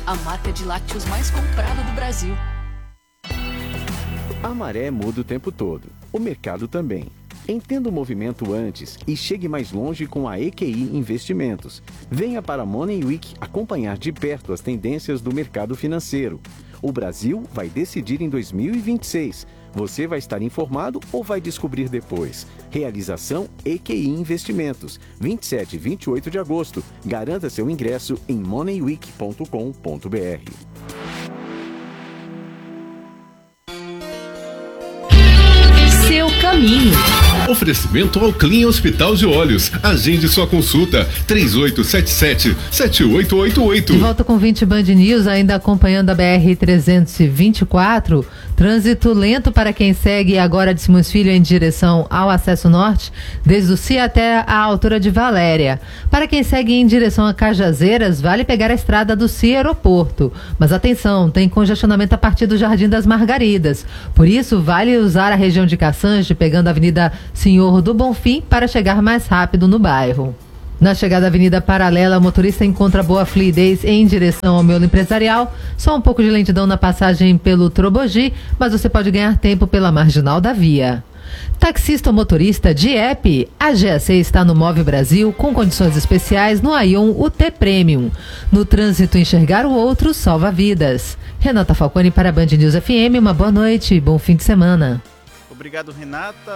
a marca de lácteos mais comprada do Brasil. A maré muda o tempo todo, o mercado também. Entenda o movimento antes e chegue mais longe com a EQI Investimentos. Venha para a Money Week acompanhar de perto as tendências do mercado financeiro. O Brasil vai decidir em 2026. Você vai estar informado ou vai descobrir depois? Realização EQI Investimentos, 27 e 28 de agosto. Garanta seu ingresso em moneyweek.com.br. Seu caminho. Oferecimento ao Clean Hospital de Olhos. Agende sua consulta 3877-7888. De volta com 20 Band News, ainda acompanhando a BR-324. Trânsito lento para quem segue agora de Simões Filho em direção ao acesso norte, desde o CIA até a altura de Valéria. Para quem segue em direção a Cajazeiras, vale pegar a estrada do CIA Aeroporto. Mas atenção, tem congestionamento a partir do Jardim das Margaridas. Por isso, vale usar a região de Cassange, pegando a Avenida Senhor do Bonfim, para chegar mais rápido no bairro. Na chegada à Avenida Paralela, o motorista encontra boa fluidez em direção ao miolo empresarial. Só um pouco de lentidão na passagem pelo Trobogi, mas você pode ganhar tempo pela marginal da via. Taxista ou motorista de app, a GAC está no Move Brasil com condições especiais no Aion UT Premium. No trânsito, enxergar o outro salva vidas. Renata Falcone para a Band News FM, uma boa noite e bom fim de semana. Obrigado, Renata.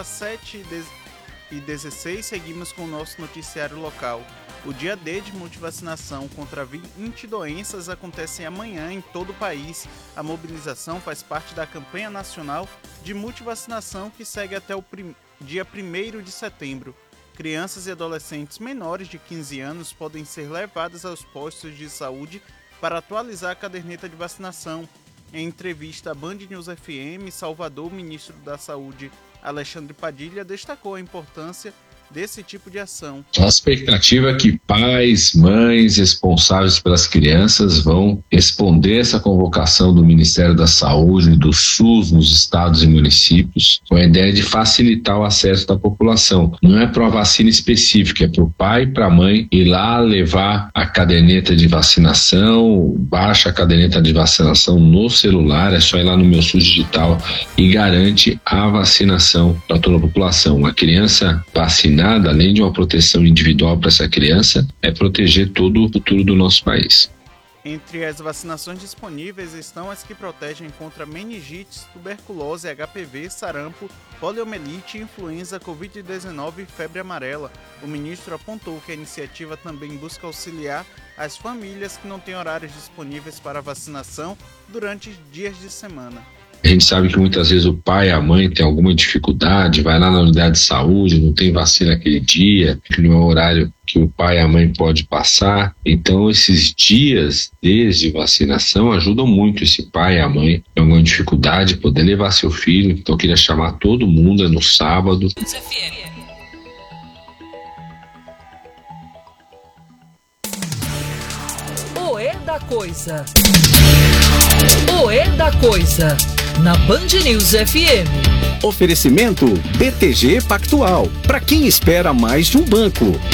7h16, seguimos com o nosso noticiário local. O dia D de multivacinação contra 20 doenças acontece amanhã em todo o país. A mobilização faz parte da campanha nacional de multivacinação que segue até o dia 1º de setembro. Crianças e adolescentes menores de 15 anos podem ser levadas aos postos de saúde para atualizar a caderneta de vacinação. Em entrevista à Band News FM, Salvador, o ministro da Saúde, Alexandre Padilha, destacou a importância desse tipo de ação. A expectativa é que pais, mães responsáveis pelas crianças vão responder essa convocação do Ministério da Saúde e do SUS nos estados e municípios com a ideia de facilitar o acesso da população. Não é para uma vacina específica, é para o pai e para a mãe ir lá levar a caderneta de vacinação, baixa a caderneta de vacinação no celular, é só ir lá no Meu SUS Digital e garante a vacinação para toda a população. A criança vacinada, além de uma proteção individual para essa criança, é proteger todo o futuro do nosso país. Entre as vacinações disponíveis estão as que protegem contra meningites, tuberculose, HPV, sarampo, poliomielite, influenza, Covid-19 e febre amarela. O ministro apontou que a iniciativa também busca auxiliar as famílias que não têm horários disponíveis para vacinação durante dias de semana. A gente sabe que muitas vezes o pai e a mãe têm alguma dificuldade, vai lá na unidade de saúde, não tem vacina aquele dia, que não é o horário que o pai e a mãe pode passar. Então esses dias desde vacinação ajudam muito esse pai e a mãe que tem alguma dificuldade, poder levar seu filho. Então eu queria chamar todo mundo, é no sábado. O E da Coisa. O E da Coisa. Na Band News FM. Oferecimento BTG Pactual. Para quem espera mais de um banco.